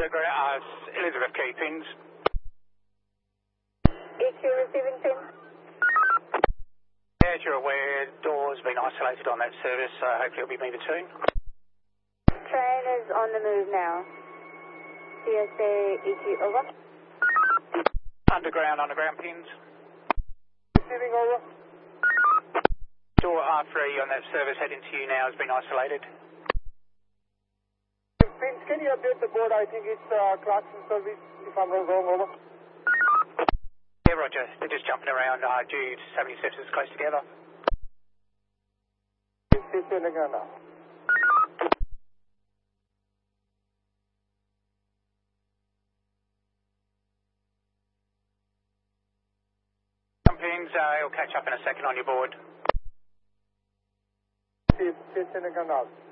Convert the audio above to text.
Underground, Elizabeth Key pins. EQ receiving pin. As you're aware, door's been isolated on that service, so hopefully it'll be moving soon. Train is on the move now. CSA EQ over. Underground pins. Receiving over. Door R3 on that service heading to you now has been isolated. Prince, can you update the board? I think it's Clarkson service, if I'm not wrong, over. Yeah, roger. They're just jumping around due to so many sectors close together. It's in again now. Pins, it'll catch up in a second on your board. It's in again now.